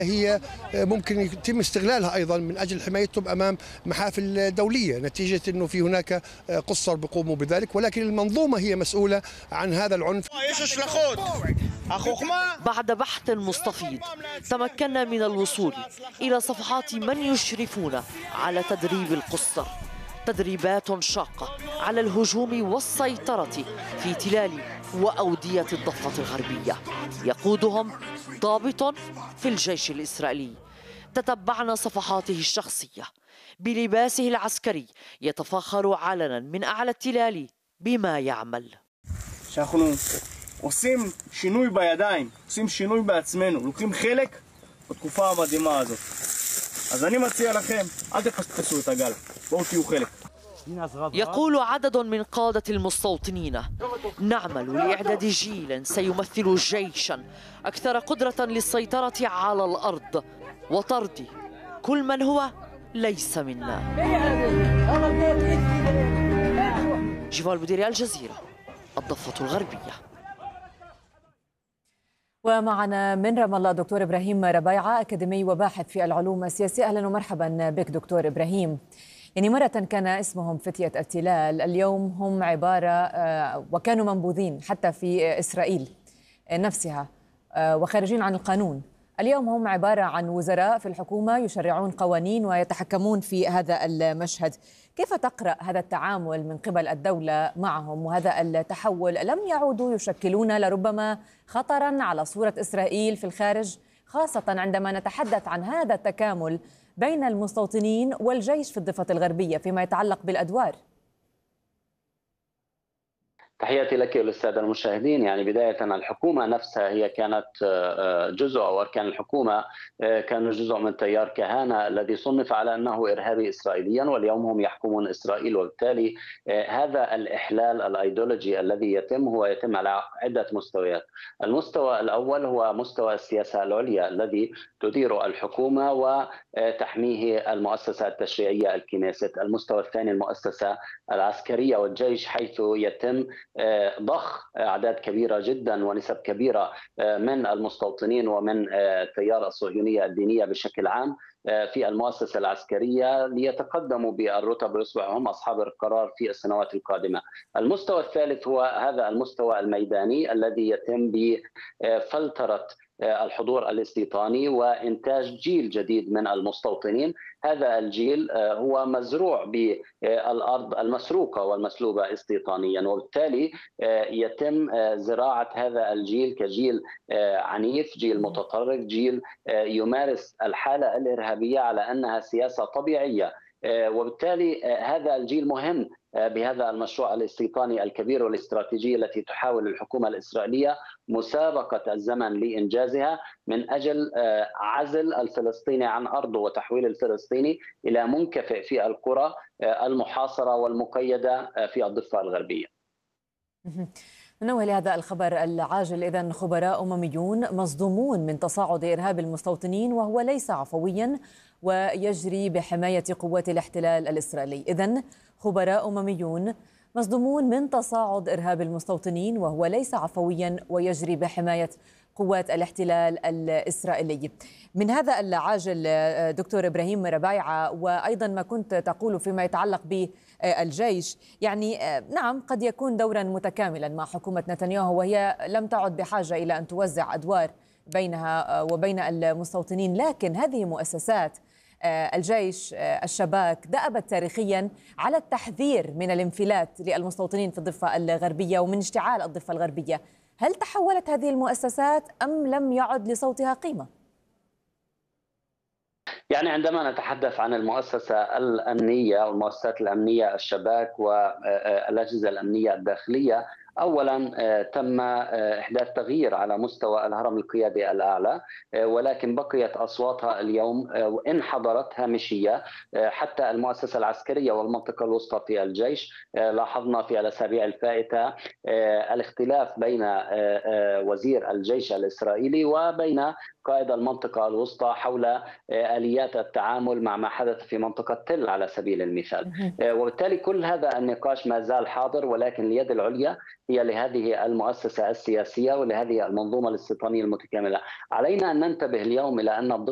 هي ممكن يتم استغلالها أيضا من أجل حمايتهم أمام محافل دولية، نتيجة أنه في هناك قُصّر بيقوموا بذلك، ولكن المنظومة هي مسؤولة عن هذا العنف. بعد بحث مستفيض تمكنا من الوصول إلى صفحات من يشرفون على تدريب القُصّر، تدريبات شاقة على الهجوم والسيطرة في تلال وأودية الضفة الغربية، يقودهم ضابط في الجيش الإسرائيلي. تتبعنا صفحاته الشخصية بلباسه العسكري، يتفاخر علنا من أعلى التلال بما يعمل. שאנחנו עושים שינוי בידיים, עושים שינוי בעצמנו, לוקחים חלק בתקופה המדהימה הזאת. אז אני מציע לכם, אל תפספסו את הגל, בואו תהיו חלק. يقول عدد من قادة المستوطنين: نعمل لإعداد جيل سيمثل جيشا أكثر قدرة للسيطرة على الأرض وطرد كل من هو ليس منا. جيفال بوديري، الجزيرة، الضفة الغربية. ومعنا من رام الله دكتور إبراهيم ربيعة، أكاديمي وباحث في العلوم السياسية. أهلا ومرحبا بك دكتور إبراهيم. يعني مرة كان اسمهم فتية التلال، اليوم هم عبارة وكانوا منبوذين حتى في إسرائيل نفسها وخارجين عن القانون. اليوم هم عبارة عن وزراء في الحكومة يشرعون قوانين ويتحكمون في هذا المشهد. كيف تقرأ هذا التعامل من قبل الدولة معهم وهذا التحول؟ لم يعودوا يشكلون لربما خطرا على صورة إسرائيل في الخارج، خاصة عندما نتحدث عن هذا التكامل بين المستوطنين والجيش في الضفة الغربية فيما يتعلق بالأدوار؟ تحياتي لك وللسادة المشاهدين. يعني بداية الحكومة نفسها هي كانت جزء، أو أركان الحكومة كانوا جزء من تيار كهانة الذي صنف على أنه إرهابي إسرائيليا، واليوم هم يحكمون إسرائيل. وبالتالي هذا الإحلال الأيديولوجي الذي يتم هو يتم على عدة مستويات. المستوى الأول هو مستوى السياسة العليا الذي تدير الحكومة وتحميه المؤسسة التشريعية الكنيست. المستوى الثاني المؤسسة العسكرية والجيش، حيث يتم ضخ أعداد كبيرة جدا ونسب كبيرة من المستوطنين ومن التيار الصهيونية الدينية بشكل عام في المؤسسة العسكرية ليتقدموا بالرتب ويصبحوا هم أصحاب القرار في السنوات القادمة. المستوى الثالث هو هذا المستوى الميداني الذي يتم بفلترة الحضور الاستيطاني وإنتاج جيل جديد من المستوطنين. هذا الجيل هو مزروع بالأرض المسروقة والمسلوبة استيطانيا، وبالتالي يتم زراعة هذا الجيل كجيل عنيف، جيل متطرف، جيل يمارس الحالة الإرهابية على أنها سياسة طبيعية. وبالتالي هذا الجيل مهم بهذا المشروع الاستيطاني الكبير والاستراتيجي التي تحاول الحكومة الإسرائيلية مسابقة الزمن لإنجازها من أجل عزل الفلسطيني عن أرضه وتحويل الفلسطيني إلى منكفئ في القرى المحاصرة والمقيدة في الضفة الغربية. ننوه لهذا الخبر العاجل. إذن خبراء أمميون مصدومون من تصاعد إرهاب المستوطنين وهو ليس عفويا ويجري بحماية قوات الاحتلال الإسرائيلي. إذن خبراء أمميون مصدومون من تصاعد إرهاب المستوطنين وهو ليس عفويا ويجري بحماية قوات الاحتلال الإسرائيلي. من هذا العاجل دكتور إبراهيم ربيعة، وأيضا ما كنت تقول فيما يتعلق بالجيش، يعني نعم قد يكون دورا متكاملا مع حكومة نتنياهو وهي لم تعد بحاجة إلى أن توزع أدوار بينها وبين المستوطنين، لكن هذه مؤسسات الجيش الشباك دأبت تاريخيا على التحذير من الانفلات للمستوطنين في الضفة الغربية ومن اشتعال الضفة الغربية. هل تحولت هذه المؤسسات أم لم يعد لصوتها قيمة؟ يعني عندما نتحدث عن المؤسسة الأمنية والمؤسسات الأمنية الشباك والأجهزة الأمنية الداخلية، أولا تم إحداث تغيير على مستوى الهرم القيادي الأعلى، ولكن بقيت أصواتها اليوم وإن حضرت هامشية. حتى المؤسسة العسكرية والمنطقة الوسطى في الجيش لاحظنا في الأسابيع الفائتة الاختلاف بين وزير الجيش الإسرائيلي وبين قائد المنطقة الوسطى حول آليات التعامل مع ما حدث في منطقة تل على سبيل المثال. وبالتالي كل هذا النقاش ما زال حاضر، ولكن اليد العليا هي لهذه المؤسسة السياسية ولهذه المنظومة الاستيطانية المتكاملة. علينا أن ننتبه اليوم إلى أن